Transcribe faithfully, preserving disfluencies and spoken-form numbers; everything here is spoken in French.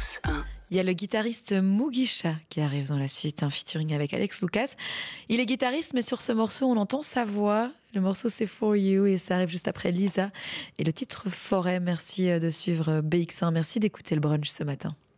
X un. Il y a le guitariste Mugisha qui arrive dans la suite, un featuring avec Alex Lucas. Il est guitariste, mais sur ce morceau, on entend sa voix. Le morceau, c'est For You et ça arrive juste après Lisa. Et le titre Forêt. Merci de suivre B X un. Merci d'écouter le brunch ce matin.